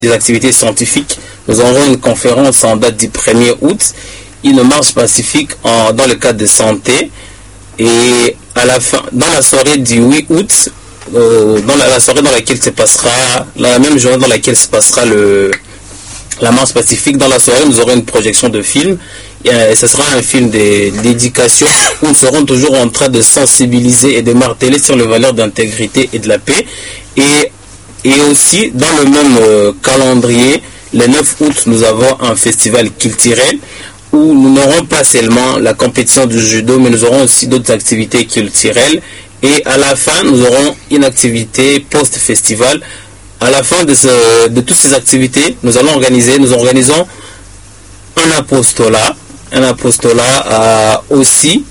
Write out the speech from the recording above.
des activités scientifiques. Nous aurons une conférence en date du 1er août, une marche pacifique dans le cadre de santé. Et à la fin, dans la soirée du 8 août, dans la soirée dans laquelle se passera, la même journée dans laquelle se passera la marche pacifique, dans la soirée, nous aurons une projection de film. Et ce sera un film d'éducation où nous serons toujours en train de sensibiliser et de marteler sur les valeurs d'intégrité et de la paix. Et aussi, dans le même calendrier, le 9 août, nous avons un festival culturel où nous n'aurons pas seulement la compétition du judo, mais nous aurons aussi d'autres activités culturelles. Et à la fin, nous aurons une activité post-festival. À la fin de toutes ces activités, nous organisons un apostolat aussi